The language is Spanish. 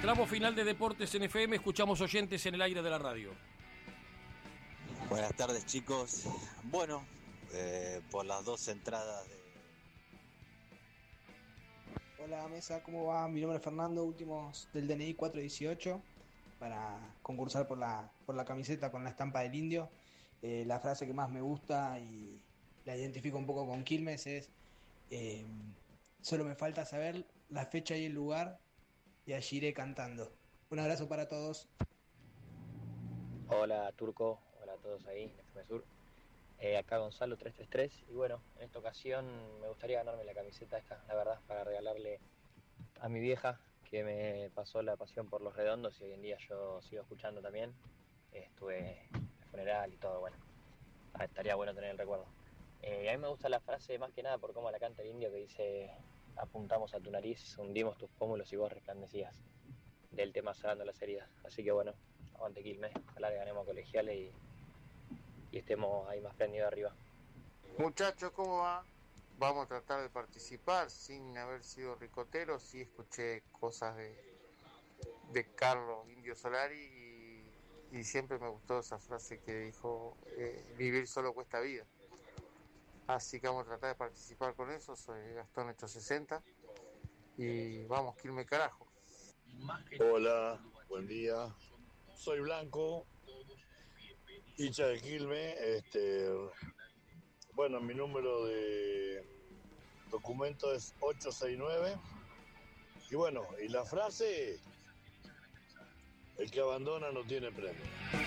Tramo final de Deportes en FM, escuchamos oyentes en el aire de la radio. Buenas tardes, chicos. Bueno, por las dos entradas de... Hola mesa, ¿cómo va? Mi nombre es Fernando, últimos del DNI 418 para concursar por la camiseta con la estampa del indio. La frase que más me gusta y la identifico un poco con Quilmes es solo me falta saber la fecha y el lugar y allí iré cantando. Un abrazo para todos. Hola Turco, hola a todos ahí en FM Sur. Acá Gonzalo 333 y bueno, en esta ocasión me gustaría ganarme la camiseta esta, la verdad, para regalarle a mi vieja que me pasó la pasión por Los Redondos y hoy en día yo sigo escuchando también. Estuve en el funeral y todo, bueno, estaría bueno tener el recuerdo. A mí me gusta la frase más que nada por cómo la canta el indio que dice: apuntamos a tu nariz, hundimos tus pómulos y vos resplandecías, del tema Cerrando las heridas. Así que bueno, aguante Quilmes, ojalá le ganemos a Colegiales y estemos ahí más prendidos arriba. Muchachos, ¿cómo va? Vamos a tratar de participar sin haber sido ricoteros. Sí escuché cosas de Carlos Indio Solari y siempre me gustó esa frase que dijo, vivir solo cuesta vida. Así que vamos a tratar de participar con eso. Soy Gastón 860 y vamos, Quilmes carajo. Hola, buen día. Soy Blanco, hincha de Quilmes. Bueno, mi número de documento es 869. Y bueno, y la frase: el que abandona no tiene premio.